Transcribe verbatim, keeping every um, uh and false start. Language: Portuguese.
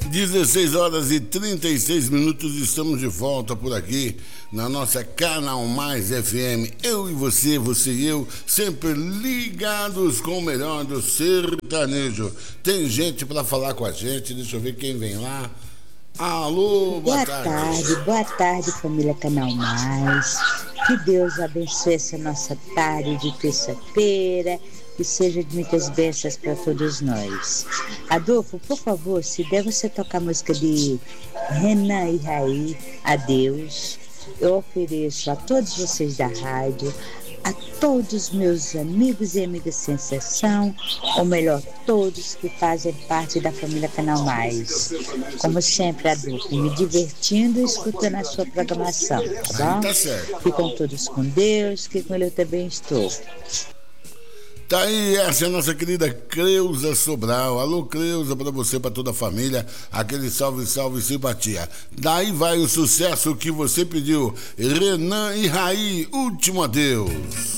dezesseis horas e trinta e seis minutos, estamos de volta por aqui na nossa Canal Mais F M. Eu e você, você e eu, sempre ligados com o melhor do sertanejo. Tem gente para falar com a gente, deixa eu ver quem vem lá. Alô, boa, boa tarde. tarde. Boa tarde, família Canal Mais. Que Deus abençoe essa nossa tarde de terça-feira. Que seja de muitas bênçãos para todos nós. Adolfo, por favor, se der você tocar a música de Renan e Raí, Adeus, eu ofereço a todos vocês da rádio, a todos meus amigos e amigas Sensação, ou melhor, todos que fazem parte da família Canal Mais. Como sempre, Adolfo, me divertindo e escutando a sua programação, tá bom? Tá certo. Ficam todos com Deus, que com Ele eu também estou. Tá aí, essa é a nossa querida Creuza Sobral. Alô, Creuza, pra você, pra toda a família. Aquele salve, salve, simpatia. Daí vai o sucesso que você pediu. Renan e Raí, Último Adeus.